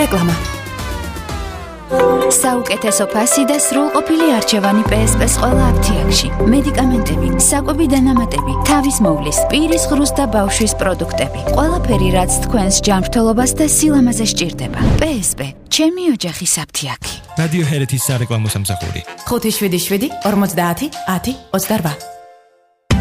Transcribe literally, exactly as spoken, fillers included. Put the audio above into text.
რეკლამა. საუკეთესო ფასი და სრულყოფილი არჩევანი პე ეს პე-ს ყველა აფთიაქში. მედიკამენტები, საკვები დანამატები, თავის მოვლის, პირის ღრუს და ბავშვის პროდუქტები. ყველაფერი, რაც თქვენს ჯანმრთელობას და სილამაზე სჭირდება. პე ეს პე, ჩემი ოჯახის აფთიაქი. რადიო ჰერეთის სარეკლამო სამსახური. ხუთი შვიდი შვიდი ორმოცდაათი ათი ოცდარვა.